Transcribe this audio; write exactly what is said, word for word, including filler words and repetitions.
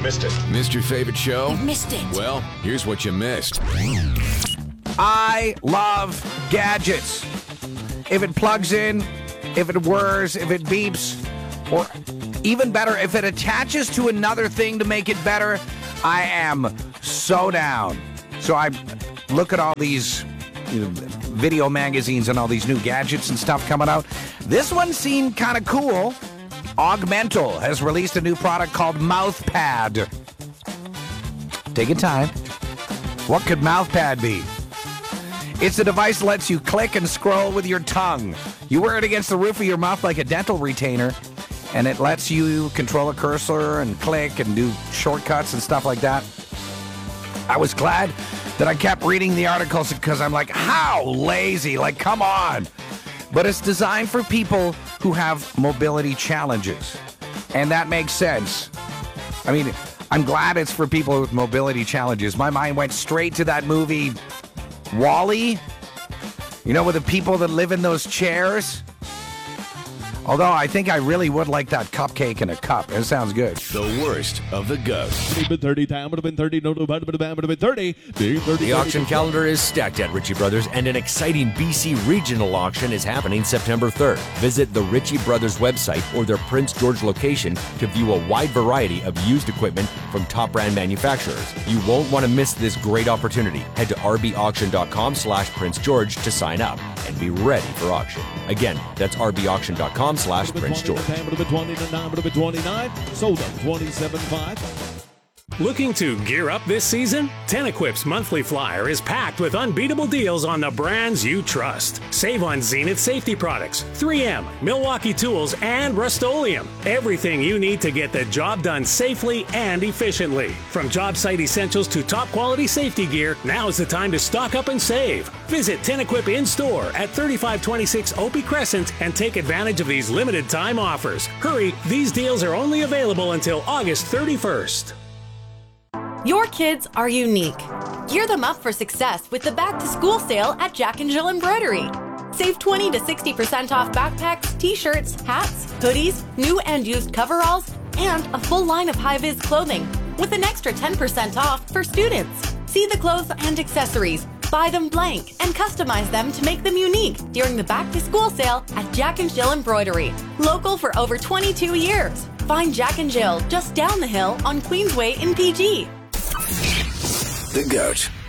missed it. Missed your favorite show? You've missed it. Well, here's what you missed. I love gadgets. If it plugs in, if it whirs, if it beeps, or even better, if it attaches to another thing to make it better, I am so down. So I look at all these you know, video magazines and all these new gadgets and stuff coming out. This one seemed kind of cool. Augmental has released a new product called MouthPad. Take your time. What could MouthPad be? It's a device that lets you click and scroll with your tongue. You wear it against the roof of your mouth like a dental retainer, and it lets you control a cursor and click and do shortcuts and stuff like that. I was glad that I kept reading the articles because I'm like, how lazy? Like, come on. But it's designed for people who have mobility challenges, and that makes sense. I mean, I'm glad it's for people with mobility challenges. My mind went straight to that movie, WALL-E. You know, with the people that live in those chairs. Although I think I really would like that cupcake in a cup. It sounds good. The worst of the ghosts. Would have been thirty, time would have been thirty, no, no, would have been thirty. The auction calendar is stacked at Ritchie Brothers, and an exciting B C regional auction is happening September third. Visit the Ritchie Brothers website or their Prince George location to view a wide variety of used equipment from top brand manufacturers. You won't want to miss this great opportunity. Head to rbauction.com slash Prince George to sign up and be ready for auction. Again, that's rbauction.com slash Prince George. Would have been twenty-nine, would have been twenty-nine. Sold them twenty-seven five. Looking to gear up this season? Ten-Equip's monthly flyer is packed with unbeatable deals on the brands you trust. Save on Zenith safety products, three M, Milwaukee Tools, and Rust-Oleum. Everything you need to get the job done safely and efficiently. From job site essentials to top-quality safety gear, now is the time to stock up and save. Visit Ten-Equip in-store at thirty-five twenty-six Opie Crescent and take advantage of these limited-time offers. Hurry, these deals are only available until August thirty-first. Your kids are unique. Gear them up for success with the Back to School sale at Jack and Jill Embroidery. Save twenty to sixty percent off backpacks, t-shirts, hats, hoodies, new and used coveralls, and a full line of high-vis clothing with an extra ten percent off for students. See the clothes and accessories, buy them blank, and customize them to make them unique during the Back to School sale at Jack and Jill Embroidery. Local for over twenty-two years. Find Jack and Jill just down the hill on Queensway in P G. The Goat.